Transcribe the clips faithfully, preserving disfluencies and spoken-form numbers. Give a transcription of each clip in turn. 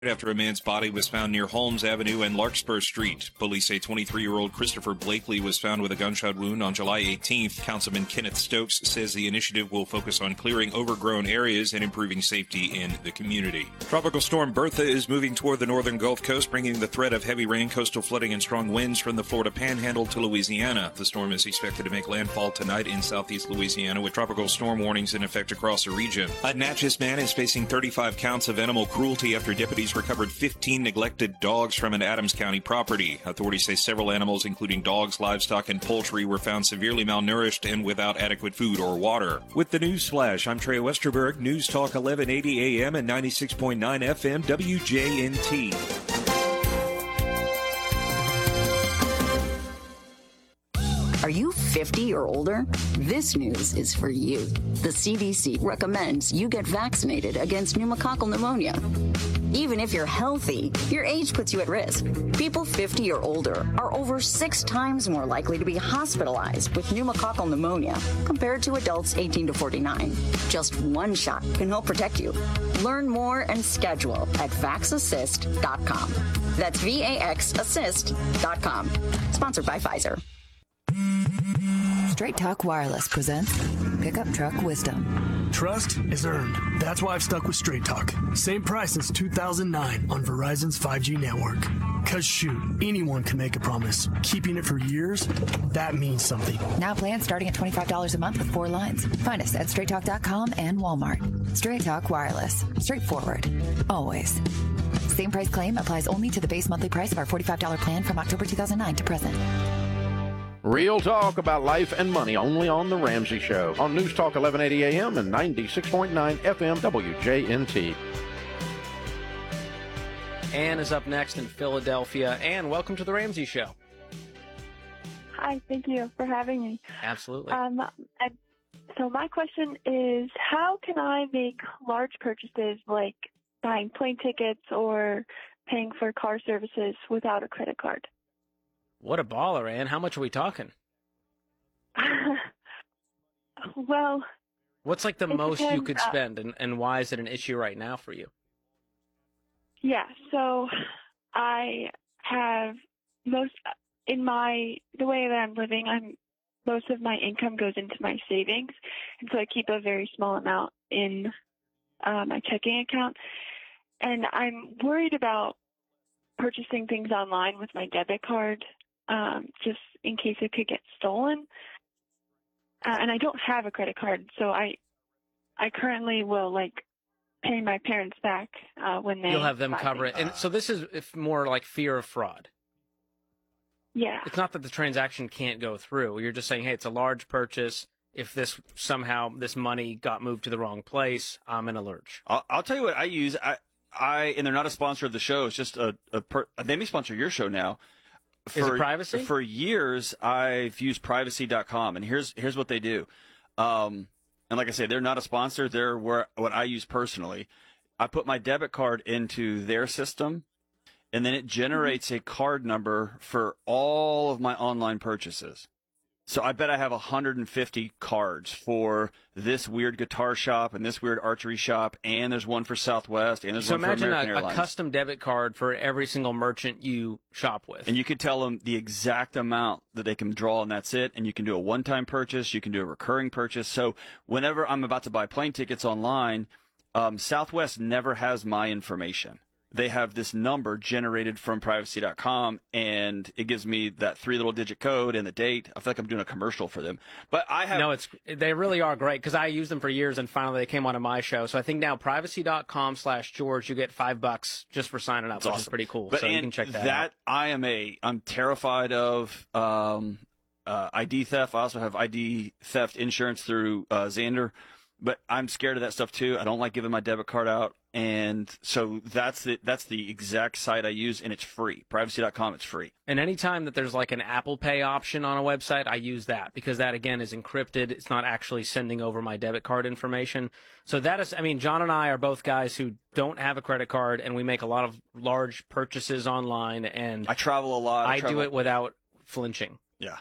After a man's body was found near Holmes Avenue and Larkspur Street. Police say twenty-three-year-old Christopher Blakely was found with a gunshot wound on July eighteenth. Councilman Kenneth Stokes says the initiative will focus on clearing overgrown areas and improving safety in the community. Tropical storm Bertha is moving toward the northern Gulf Coast, bringing the threat of heavy rain, coastal flooding, and strong winds from the Florida Panhandle to Louisiana. The storm is expected to make landfall tonight in southeast Louisiana, with tropical storm warnings in effect across the region. A Natchez man is facing thirty-five counts of animal cruelty after deputies recovered fifteen neglected dogs from an Adams County property. Authorities say several animals, including dogs, livestock, and poultry, were found severely malnourished and without adequate food or water. With the News Flash, I'm Trey Westerberg, News Talk eleven eighty A M and ninety-six point nine F M W J N T. Are you fifty or older? This news is for you. The C D C recommends you get vaccinated against pneumococcal pneumonia. Even if you're healthy, your age puts you at risk. People fifty or older are over six times more likely to be hospitalized with pneumococcal pneumonia compared to adults eighteen to forty-nine. Just one shot can help protect you. Learn more and schedule at vax assist dot com. That's V A X assist dot com. Sponsored by Pfizer. Straight Talk Wireless presents Pickup Truck Wisdom. Trust is earned. That's why I've stuck with Straight Talk. Same price since two thousand nine on Verizon's five G network. Cause shoot, anyone can make a promise. Keeping it for years, that means something. Now plans starting at twenty-five dollars a month with four lines. Find us at straight talk dot com and Walmart. Straight Talk Wireless. Straightforward. Always. Same price claim applies only to the base monthly price of our forty-five dollars plan from October two thousand nine to present. Real talk about life and money only on The Ramsey Show on News Talk eleven eighty A M and ninety-six point nine F M W J N T. Ann is up next in Philadelphia. Ann, welcome to The Ramsey Show. Hi, thank you for having me. Absolutely. Um, and so my question is, how can I make large purchases like buying plane tickets or paying for car services without a credit card? What a baller, Ann. How much are we talking? Well, what's like the most depends, you could uh, spend, and, and why is it an issue right now for you? Yeah, so I have most in my the way that I'm living, I'm most of my income goes into my savings, and so I keep a very small amount in uh, my checking account, and I'm worried about purchasing things online with my debit card, um, just in case it could get stolen. Uh, and I don't have a credit card, so I, I currently will like pay my parents back uh, when they. You'll have them buy cover it, things. and so this is if more like fear of fraud. Yeah. It's not that the transaction can't go through. You're just saying, hey, it's a large purchase. If this somehow this money got moved to the wrong place, I'm in a lurch. I'll, I'll tell you what I use. I, I and they're not a sponsor of the show. It's just a, a per, they may sponsor your show now. For, Is it privacy? For years, I've used privacy dot com, and here's here's what they do. Um, and like I say, they're not a sponsor. They're where what I use personally. I put my debit card into their system, and then it generates a card number for all of my online purchases. So I bet I have one hundred fifty cards for this weird guitar shop and this weird archery shop, and there's one for Southwest, and there's So one for imagine American a, a Airlines. custom debit card for every single merchant you shop with. And you could tell them the exact amount that they can draw, and that's it. And you can do a one-time purchase. You can do a recurring purchase. So whenever I'm about to buy plane tickets online, um, Southwest never has my information. They have this number generated from privacy dot com, and it gives me that three little digit code and the date. I feel like I'm doing a commercial for them. But I have No, it's they really are great because I used them for years, and finally they came onto my show. So I think now privacy dot com slash George, you get five bucks just for signing up, That's which awesome. is pretty cool. But so you and can check that, that out. I am a I'm terrified of um, uh, I D theft. I also have I D theft insurance through uh, Xander, but I'm scared of that stuff too. I don't like giving my debit card out. And so that's the that's the exact site I use, and it's free. privacy dot com, it's free. And anytime that there's like an Apple Pay option on a website, I use that because that, again, is encrypted. It's not actually sending over my debit card information. So that is, I mean, John and I are both guys who don't have a credit card, and we make a lot of large purchases online. And I travel a lot. I, I travel. do it without flinching. Yeah.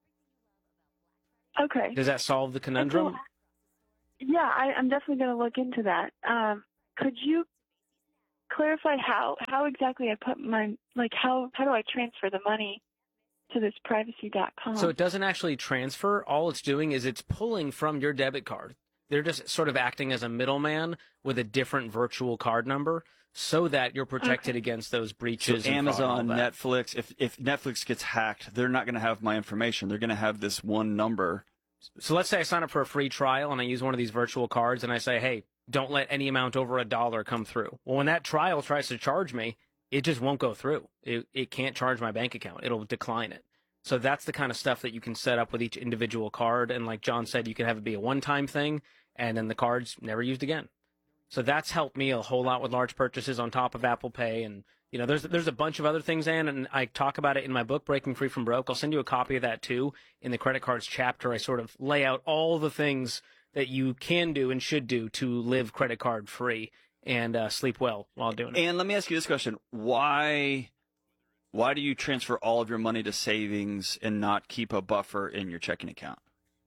Okay. Does that solve the conundrum? Yeah, I, I'm definitely going to look into that. Um, could you clarify how how exactly I put my like how how do I transfer the money to this privacy dot com? So it doesn't actually transfer. All it's doing is it's pulling from your debit card. They're just sort of acting as a middleman with a different virtual card number so that you're protected Okay. against those breaches. So and fraud Amazon, and all that. Netflix, if if Netflix gets hacked, they're not going to have my information. They're going to have this one number. So let's say I sign up for a free trial and I use one of these virtual cards and I say, hey, don't let any amount over a dollar come through. Well, when that trial tries to charge me, it just won't go through. It, it can't charge my bank account. It'll decline it. So that's the kind of stuff that you can set up with each individual card. And like John said, you can have it be a one-time thing and then the card's never used again. So that's helped me a whole lot with large purchases on top of Apple Pay. And, you know, there's there's a bunch of other things, Ann, and I talk about it in my book, Breaking Free from Broke. I'll send you a copy of that, too. In the credit cards chapter, I sort of lay out all the things that you can do and should do to live credit card free and uh, sleep well while doing it. And let me ask you this question. Why why do you transfer all of your money to savings and not keep a buffer in your checking account?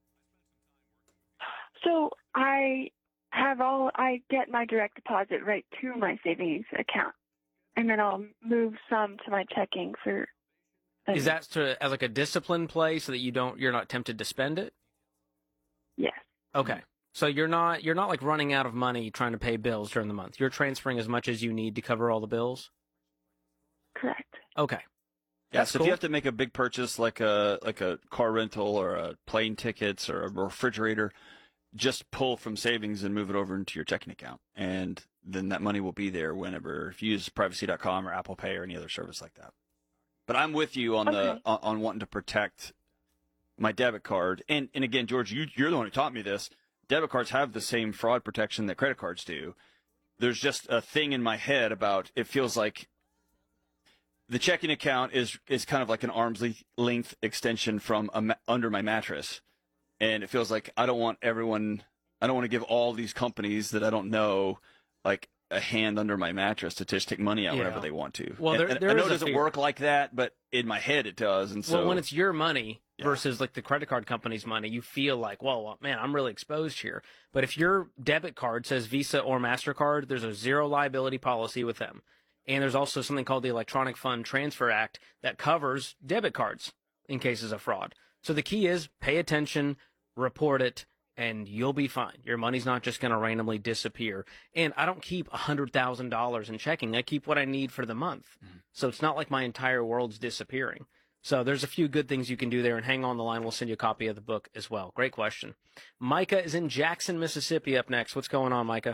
So I have all I get my direct deposit right to my savings account, and then I'll move some to my checking for. Is that to, as like a discipline play so that you don't you're not tempted to spend it? Yes. Okay. So you're not you're not like running out of money trying to pay bills during the month. You're transferring as much as you need to cover all the bills? Correct. Okay. Yeah, That's so cool. if you have to make a big purchase like a like a car rental or a plane tickets or a refrigerator, just pull from savings and move it over into your checking account. And then that money will be there whenever, if you use privacy dot com or Apple Pay or any other service like that. But I'm with you on the Okay. on, on wanting to protect my debit card. And and again, George, you, you're the one who taught me this. Debit cards have the same fraud protection that credit cards do. There's just a thing in my head about it feels like the checking account is is kind of like an arm's le- length extension from a ma- under my mattress. And it feels like I don't want everyone, I don't want to give all these companies that I don't know, like a hand under my mattress to just take money out Yeah. whenever they want to. Well, And- there- and there I know is it a doesn't fear. work like that, but in my head it does. And so Well, when it's your money Yeah. versus like the credit card company's money, you feel like, well, man, I'm really exposed here. But if your debit card says Visa or MasterCard, there's a zero liability policy with them. And there's also something called the Electronic Fund Transfer Act that covers debit cards in cases of fraud. So the key is pay attention, report it, and you'll be fine. Your money's not just going to randomly disappear. And I don't keep one hundred thousand dollars in checking. I keep what I need for the month. So it's not like my entire world's disappearing. So there's a few good things you can do there, and hang on the line. We'll send you a copy of the book as well. Great question. Micah is in Jackson, Mississippi up next. What's going on, Micah?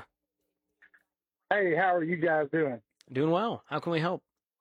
Hey, how are you guys doing? Doing well. How can we help?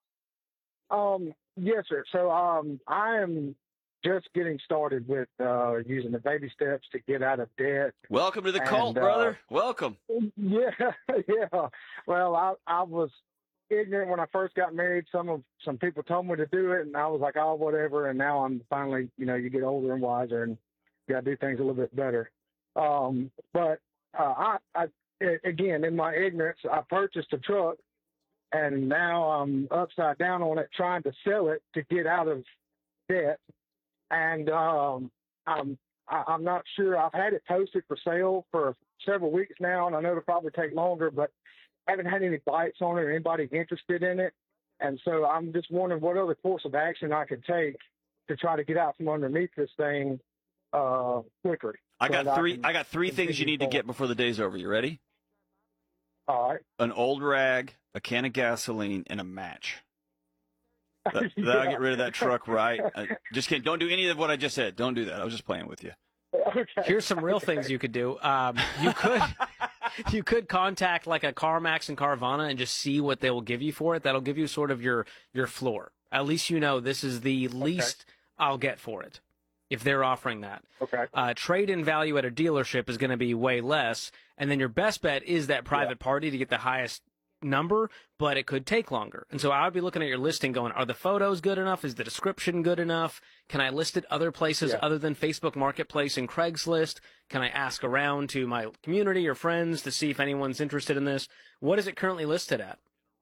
Um, yes, sir. So um, I am just getting started with uh, using the baby steps to get out of debt. welcome to the And, cult, uh, brother. Welcome. Yeah, yeah. Well, I I was ignorant when I first got married. Some of some people told me to do it, and I was like, oh, whatever. And now I'm finally, you know, you get older and wiser, and you got to do things a little bit better. Um, but uh, I, I, again, in my ignorance, I purchased a truck, and now I'm upside down on it, trying to sell it to get out of debt. And um, I'm I, I'm not sure. I've had it posted for sale for several weeks now, and I know it'll probably take longer, but I haven't had any bites on it or anybody interested in it. And so I'm just wondering what other course of action I could take to try to get out from underneath this thing uh, quicker. I so got that three can I got three things you continue need to forward. get before the day's over. You ready? All right. An old rag, a can of gasoline, and a match. That, Yeah. That'll get rid of that truck, right? Uh, just kidding. Don't do any of what I just said. Don't do that. I was just playing with you. Okay. Here's some real things you could do. Um, you could you could contact like a CarMax and Carvana and just see what they will give you for it. That'll give you sort of your your floor. At least you know this is the least I'll get for it if they're offering that. Okay. Uh, trade-in value at a dealership is going to be way less, and then your best bet is that private party to get the highest number, but it could take longer. And so I would be looking at your listing going, are the photos good enough? Is the description good enough? Can I list it other places Yeah. other than Facebook Marketplace and Craigslist? Can I ask around to my community or friends to see if anyone's interested in this? What is it currently listed at?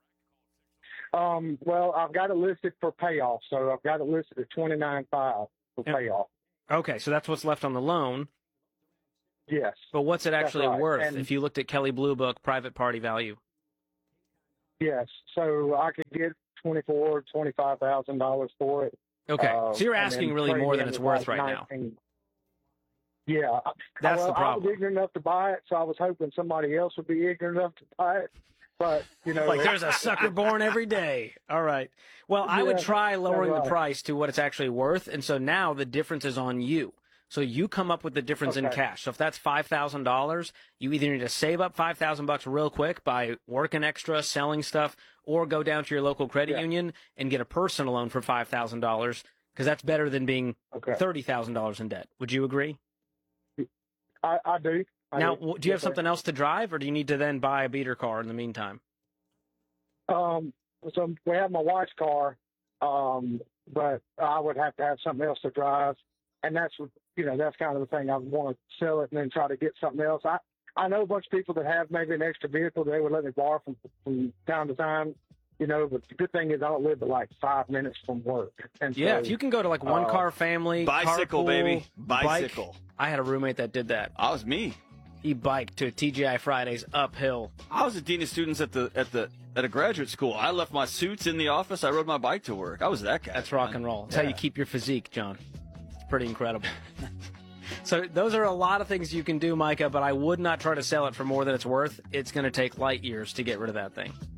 Um, well, I've got it listed for payoff, so I've got it listed at twenty-nine five for Yeah. payoff. Okay, so that's what's left on the loan, Yes. but what's it That's actually right. worth And- if you looked at Kelly Blue Book private party value? Yes, so I could get twenty-four, twenty-five thousand dollars for it. Okay, uh, so you're and asking then really more than trade-in it's is worth like right now. nineteen. Yeah, That's well, the problem. I was ignorant enough to buy it, so I was hoping somebody else would be ignorant enough to buy it. But you know, Like there's a sucker born every day. All right. Well, I would Yeah, try lowering right. the price to what it's actually worth, and so now the difference is on you. So you come up with the difference in Okay. cash. So if that's five thousand dollars, you either need to save up five thousand bucks real quick by working extra, selling stuff, or go down to your local credit Yeah. union and get a personal loan for five thousand dollars, because that's better than being Okay. thirty thousand dollars in debt. Would you agree? I, I do. I Now, do. w- do you have Yes, sir. something else to drive, or do you need to then buy a beater car in the meantime? Um, so we have my wife's car, um, but I would have to have something else to drive, and that's you know that's kind of the thing. I want to sell it and then try to get something else. I I know a bunch of people that have maybe an extra vehicle they would let me borrow from from time to time, you know. But the good thing is I don't live but like five minutes from work, and Yeah, so, if you can go to like one uh, car family, Bicycle, carpool, baby. bike. Bicycle. I had a roommate that did that. I was me. He biked to T G I Fridays uphill. I was a dean of students at the at the at a graduate school. I left my suits in the office. I rode my bike to work. I was that guy. That's rock man. and roll. That's Yeah. how you keep your physique, John. It's pretty incredible. So those are a lot of things you can do, Micah, but I would not try to sell it for more than it's worth. It's going to take light years to get rid of that thing.